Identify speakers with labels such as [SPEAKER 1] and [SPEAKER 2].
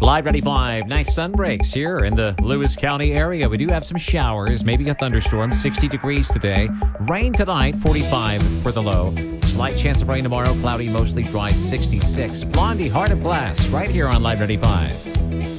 [SPEAKER 1] Live 95. Nice sun breaks here in the Lewis County area. We do have some showers, maybe a thunderstorm. 60 degrees today. Rain tonight, 45 for the low. Slight chance of rain tomorrow. Cloudy, mostly dry, 66. Blondie, Heart of Glass, right here on Live 95.